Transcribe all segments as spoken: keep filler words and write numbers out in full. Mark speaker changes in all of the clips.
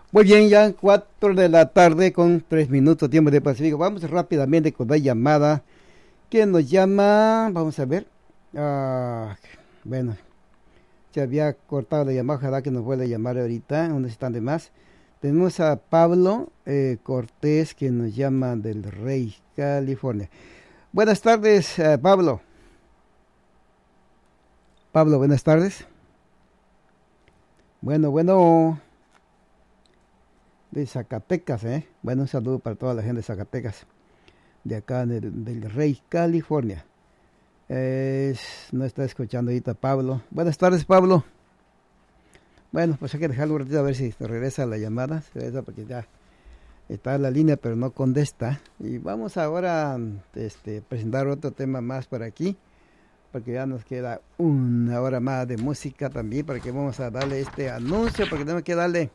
Speaker 1: Muy bien, ya cuatro de la tarde con tres minutos tiempo de Pacífico. Vamos rápidamente con la llamada. ¿Quién nos llama? Vamos a ver. Ah, bueno, se había cortado la llamada, ojalá que nos vuelva a llamar ahorita, unos instantes más. Tenemos a Pablo eh, Cortés, que nos llama del Rey, California. Buenas tardes, eh, Pablo. Pablo, buenas tardes. Bueno, bueno. De Zacatecas, ¿eh? Bueno, un saludo para toda la gente de Zacatecas, de acá del, del Rey, California. Eh, no está escuchando ahorita Pablo. Buenas tardes, Pablo. Bueno, pues hay que dejarlo un ratito a ver si regresa la llamada, porque ya está en la línea, pero no contesta. Y vamos ahora a este, presentar otro tema más por aquí, porque ya nos queda una hora más de música también, para que vamos a darle este anuncio, porque tenemos que darle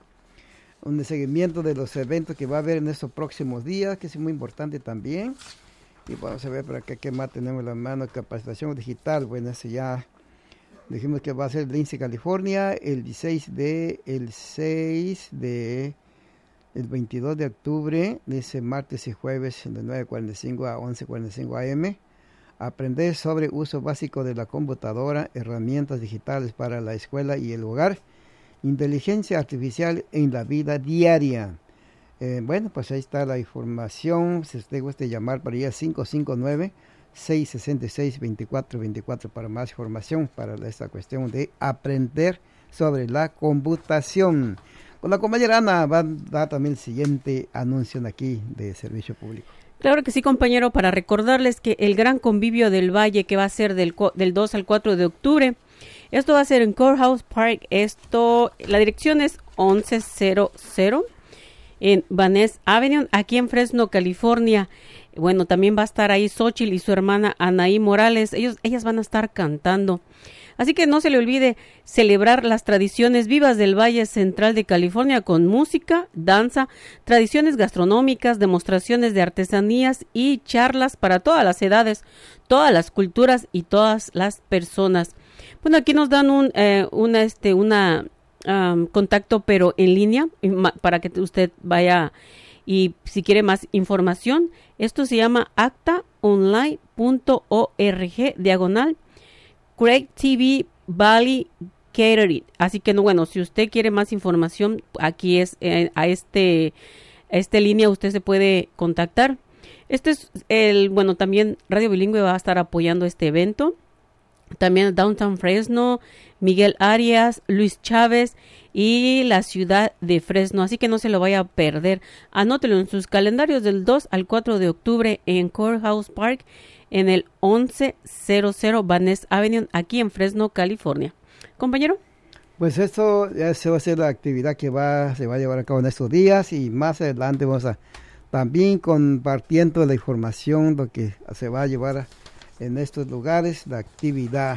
Speaker 1: un seguimiento de los eventos que va a haber en estos próximos días, que es muy importante también. Y vamos a ver por acá qué más tenemos en la mano. Capacitación digital, bueno, eso ya dijimos que va a ser Lindsay, California, el dieciséis de, el seis de, el veintidós de octubre, dice martes y jueves de nueve cuarenta y cinco a once cuarenta y cinco a eme. Aprender sobre uso básico de la computadora, herramientas digitales para la escuela y el hogar. Inteligencia artificial en la vida diaria. Eh, bueno, pues ahí está la información. Si usted gusta llamar para allá, cinco cinco nueve, seis seis seis, dos cuatro dos cuatro para más información para esta cuestión de aprender sobre la computación. Con la compañera Ana va a dar también el siguiente anuncio aquí de servicio público.
Speaker 2: Claro que sí, compañero, para recordarles que el Gran Convivio del Valle, que va a ser del, del dos al cuatro de octubre, esto va a ser en Courthouse Park. Esto, la dirección es once cero cero en Van Ness Avenue, aquí en Fresno, California. Bueno, también va a estar ahí Xochitl y su hermana Anaí Morales. Ellos, ellas van a estar cantando. Así que no se le olvide celebrar las tradiciones vivas del Valle Central de California con música, danza, tradiciones gastronómicas, demostraciones de artesanías y charlas para todas las edades, todas las culturas y todas las personas. Bueno, aquí nos dan un eh, una este una um, contacto, pero en línea, para que usted vaya y si quiere más información. Esto se llama acta online punto org diagonal Craig T V Valley Catering. Así que no, bueno, si usted quiere más información, aquí es eh, a este a esta línea usted se puede contactar. Este es el, bueno, también Radio Bilingüe va a estar apoyando este evento. También Downtown Fresno, Miguel Arias, Luis Chávez y la ciudad de Fresno. Así que no se lo vaya a perder. Anótelo en sus calendarios del dos al cuatro de octubre en Courthouse Park, en el once cero cero Van Ness Avenue, aquí en Fresno, California. Compañero.
Speaker 1: Pues esto ya se va a ser la actividad que va se va a llevar a cabo en estos días, y más adelante vamos a también compartiendo la información lo que se va a llevar a en estos lugares, la actividad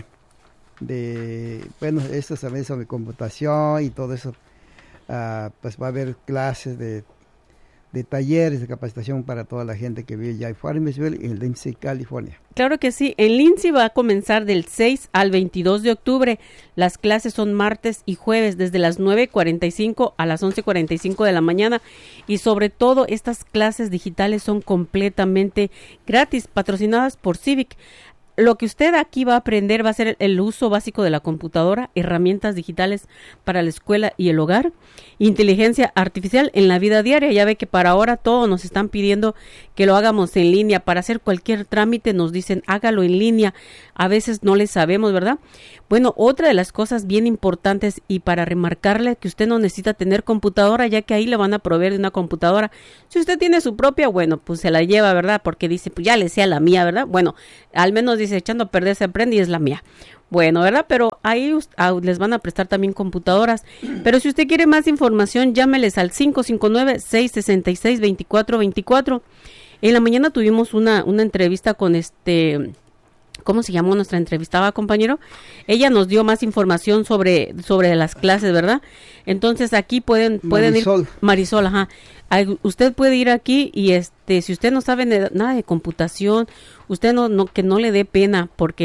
Speaker 1: de, bueno, esto también sobre computación y todo eso. Uh, pues va a haber clases de, de talleres de capacitación para toda la gente que vive ya en Farmersville y en Lindsay, California.
Speaker 2: Claro que sí, en Lindsay va a comenzar del seis al veintidós de octubre. Las clases son martes y jueves desde las nueve cuarenta y cinco a las once cuarenta y cinco de la mañana, y sobre todo estas clases digitales son completamente gratis, patrocinadas por Civic. Lo que usted aquí va a aprender va a ser el uso básico de la computadora, herramientas digitales para la escuela y el hogar, inteligencia artificial en la vida diaria. Ya ve que para ahora todos nos están pidiendo que lo hagamos en línea. Para hacer cualquier trámite nos dicen hágalo en línea. A veces no le sabemos, ¿verdad? Bueno, otra de las cosas bien importantes, y para remarcarle que usted no necesita tener computadora, ya que ahí le van a proveer de una computadora. Si usted tiene su propia, bueno, pues se la lleva, ¿verdad? Porque dice, pues ya le sea la mía, ¿verdad? Bueno, al menos dice, echando a perder se aprende y es la mía. Bueno, ¿verdad? Pero ahí les van a prestar también computadoras. Pero si usted quiere más información, llámeles al cinco cinco nueve, seis seis seis, dos cuatro dos cuatro. En la mañana tuvimos una, una entrevista con este... ¿Cómo se llamó nuestra entrevistada, compañero? Ella nos dio más información sobre sobre las clases, ¿verdad? Entonces aquí pueden pueden
Speaker 1: Marisol.
Speaker 2: ir Marisol, ajá. Usted puede ir aquí y este si usted no sabe nada de computación, usted no no que no le dé pena, porque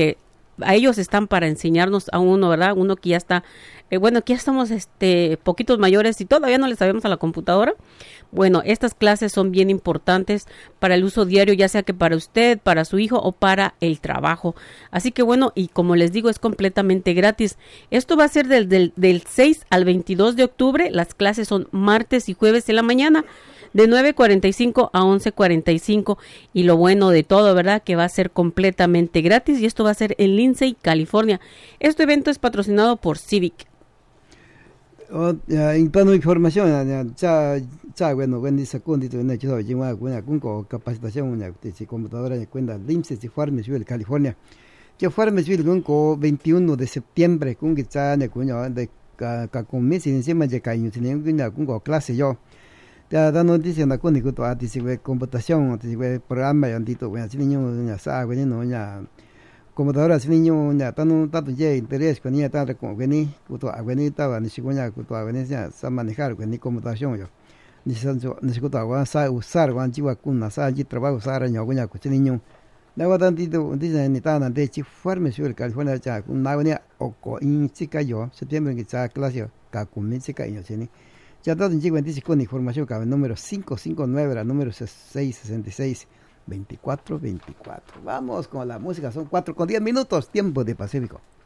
Speaker 2: a ellos están para enseñarnos a uno, ¿verdad? Uno que ya está, eh, bueno, que ya estamos este, poquitos mayores y todavía no le sabemos a la computadora. Bueno, estas clases son bien importantes para el uso diario, ya sea que para usted, para su hijo o para el trabajo. Así que bueno, y como les digo, es completamente gratis. Esto va a ser del, del, del seis al veintidós de octubre. Las clases son martes y jueves en la mañana, de nueve cuarenta y cinco a once cuarenta y cinco, y lo bueno de todo, ¿verdad? Que va a ser completamente gratis, y esto va a ser en Lindsay, California. Este evento es patrocinado por Civic.
Speaker 1: Oh, ya, para información, ya, ya, ya, bueno, bueno, esa condito, no, yo soy una, una, con capacitación, una, de computadora, de cuenta, Lindsay, de Farmersville, California. Yo Farmersville, con veintiuno de septiembre, con que ya, de, de, con mes, y encima de caño, tenía, con clase yo. Ya da noticia na con que tu ati se computación, se programa y antito, bueno, si niño ya sabe, no ya computadora si niño ya tan tanto ya interés con ella tal como que ni tu abuelita ni si coña tu abuelita ya sabe manejar con ni computación yo. Ni se ni se agua sabe usar cuando chiva con na sabe trabajo usar año coña con niño. La verdad antito dice ni tan de chi forme sur California ya con na venía o co in chica yo, septiembre que ya clase ka con mi chica yo ni. Ya todo en G con información cabe número cinco cinco nueve, la número seis sesenta y seis, veinticuatro veinticuatro. Vamos con la música, son cuatro con diez minutos, tiempo de Pacífico.